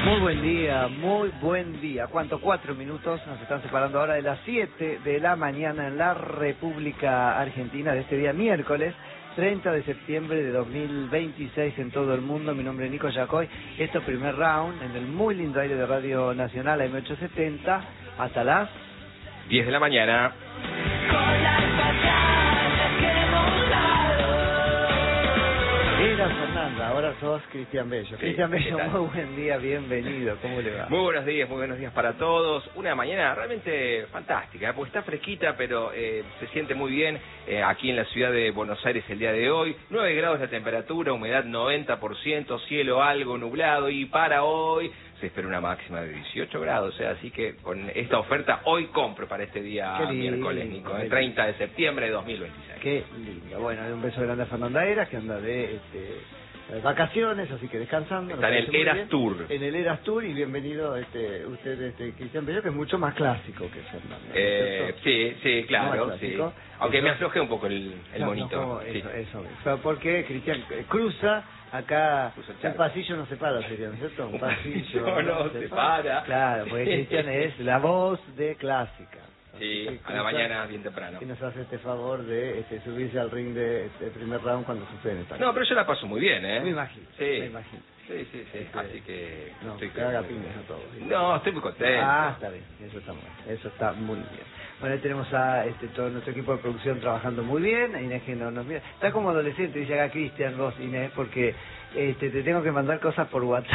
Muy buen día. ¿Cuánto? 4 minutos nos están separando ahora de las 7 de la mañana en la República Argentina de este día miércoles 30 de septiembre de 2026 en todo el mundo. Mi nombre es Nico Yacoy. Esto es Primer Round en el muy lindo aire de Radio Nacional AM870 hasta las 10 de la mañana. Era Fernanda, ahora sos Cristian Bello. Sí, Cristian Bello, muy buen día, bienvenido. ¿Cómo le va? Muy buenos días para todos. Una mañana realmente fantástica, porque está fresquita, pero se siente muy bien aquí en la ciudad de Buenos Aires el día de hoy. 9 grados de temperatura, humedad 90%, cielo algo nublado, y para hoy se espera una máxima de 18 grados, así que con esta oferta hoy compro para este día miércoles, Nico, el 30 de septiembre de 2026. Qué lindo. Bueno, un beso grande a Fernanda Eras, que anda de vacaciones, así que descansando. Está en el Eras Tour. En el Eras Tour, y bienvenido usted, Cristian Bello, que es mucho más clásico que Fernanda. Sí, claro, sí. Aunque me afloje un poco el monito. No, sí. Eso. Porque Cristian cruza acá, un pasillo no se para, sería, ¿no es cierto? Un pasillo no se para. Claro, porque Cristian es la voz de clásica. Sí, a la mañana bien temprano. Y nos hace este favor de subirse al ring de Primer Round cuando sucede esta. No, pero yo la paso muy bien, Me imagino. Sí. Así que no estoy que haga piñas a todos. No, estoy muy contento. Está bien, eso está muy bien. Bueno, ahí tenemos a todo nuestro equipo de producción trabajando muy bien. Inés, que no nos mira, está como adolescente, dice acá Cristian, vos, Inés, porque te tengo que mandar cosas por WhatsApp.